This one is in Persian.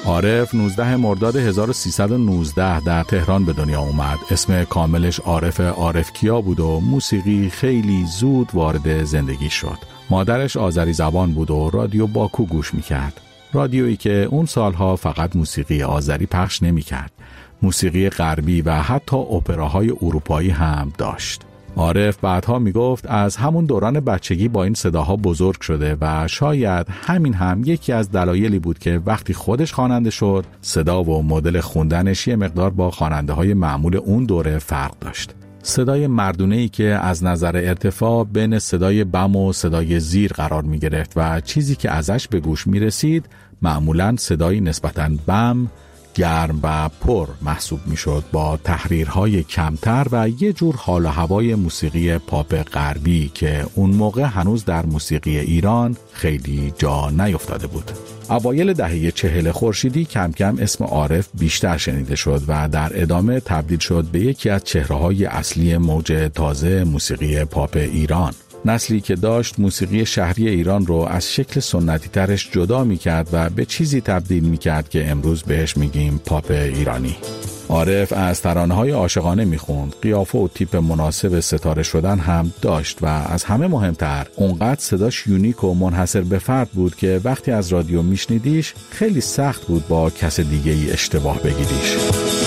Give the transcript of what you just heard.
عارف 19 مرداد 1319 در تهران به دنیا اومد. اسم کاملش عارف کیا بود و موسیقی خیلی زود وارد زندگی شد. مادرش آذری زبان بود و رادیو باکو گوش میکرد. رادیویی که اون سالها فقط موسیقی آذری پخش نمیکرد. موسیقی غربی و حتی اپراهای اروپایی هم داشت. عارف بعدها میگفت از همون دوران بچگی با این صداها بزرگ شده و شاید همین هم یکی از دلایلی بود که وقتی خودش خواننده شد صدا و مدل خوندنش یه مقدار با خواننده‌های معمول اون دوره فرق داشت. صدای مردونه‌ای که از نظر ارتفاع بین صدای بم و صدای زیر قرار می‌گرفت و چیزی که ازش به گوش می‌رسید معمولاً صدای نسبتاً بم، گرم و پر محسوب میشد با تحریرهای کمتر و یه جور حال و هوای موسیقی پاپ غربی که اون موقع هنوز در موسیقی ایران خیلی جا نیفتاده بود. اوایل دهه 40 خورشیدی کم کم اسم عارف بیشتر شنیده شد و در ادامه تبدیل شد به یکی از چهره‌های اصلی موج تازه موسیقی پاپ ایران. نسلی که داشت موسیقی شهری ایران رو از شکل سنتی ترش جدا می‌کرد و به چیزی تبدیل می‌کرد که امروز بهش میگیم پاپ ایرانی. عارف از ترانه‌های عاشقانه می‌خوند، قیافه و تیپ مناسب ستاره شدن هم داشت و از همه مهمتر اونقدر صداش یونیک و منحصر به فرد بود که وقتی از رادیو میشنیدیش خیلی سخت بود با کس دیگه‌ای اشتباه بگیریش.